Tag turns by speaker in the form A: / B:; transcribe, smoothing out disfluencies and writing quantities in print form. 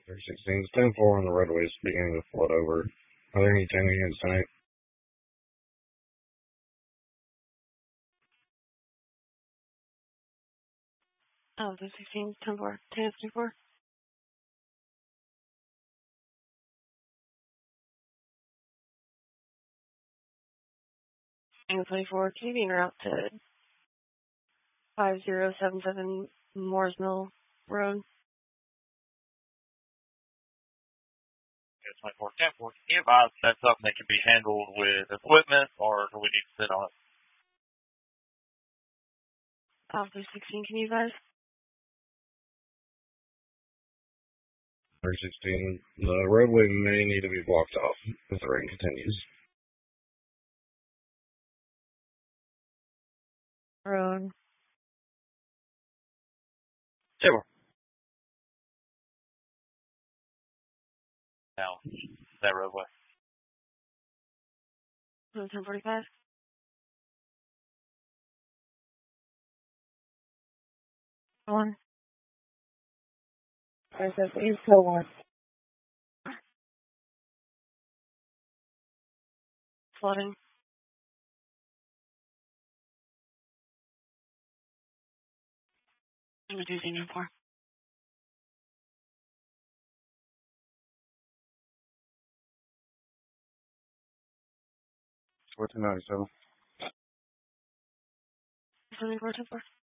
A: 316 10-4 on the roadways beginning to flood over. Are there any 10 units tonight?
B: Oh, the 16, 10-4, 10-4. And 24, can you be en route to 5077 Moores Mill Road?
C: 24, 10-4. Can you advise that's something that can be handled with equipment, or do we need to sit on it?
B: Officer 16, can you advise?
A: 316, the roadway may need to be blocked off if the rain continues.
B: Road.
C: Sure. Now, that roadway.
B: 1045. One. I said, please go one. Flooding. I'm reducing you for.
A: 1497.
B: 74, 10-4.